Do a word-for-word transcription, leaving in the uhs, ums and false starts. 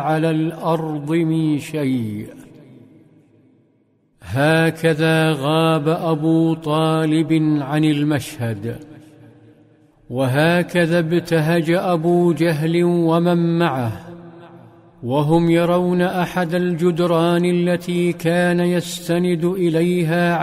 على الأرض من شيء. هكذا غاب أبو طالب عن المشهد، وهكذا ابتهج أبو جهل ومن معه، وهم يرون أحد الجدران التي كان يستند إليها